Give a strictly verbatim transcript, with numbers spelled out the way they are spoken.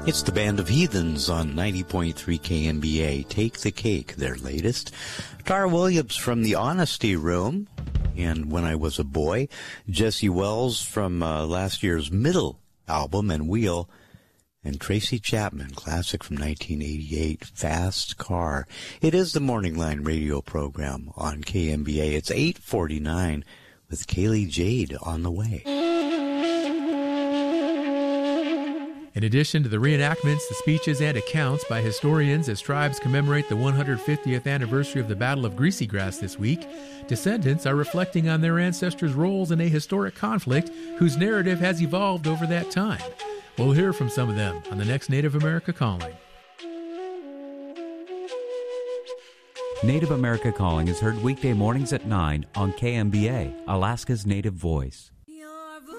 It's the Band of Heathens on ninety point three K M B A. Take the Cake, their latest. Tara Williams from the Honesty Room, and When I Was a Boy. Jesse Wells from uh, last year's Middle album, and Wheel. And Tracy Chapman, classic from nineteen eighty-eight, Fast Car. It is the Morning Line radio program on K M B A. It's eight forty-nine with Kaylee Jade on the way. In addition to the reenactments, the speeches, and accounts by historians as tribes commemorate the one hundred fiftieth anniversary of the Battle of Greasy Grass this week, descendants are reflecting on their ancestors' roles in a historic conflict whose narrative has evolved over that time. We'll hear from some of them on the next Native America Calling. Native America Calling is heard weekday mornings at nine on K M B A, Alaska's Native Voice.